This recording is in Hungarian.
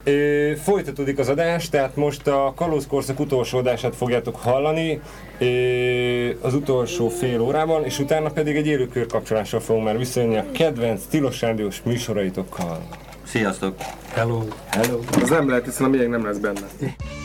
Folytatódik az adás, tehát most a Kalózkorszak utolsó adását fogjátok hallani az utolsó fél órában, és utána pedig egy élő körkapcsolással fogunk már visszajönni a kedvenc Tilos Rádiós műsoraitokkal. Sziasztok! Hello! Hello! Az nem lehet, hiszen a miénk nem lesz benne.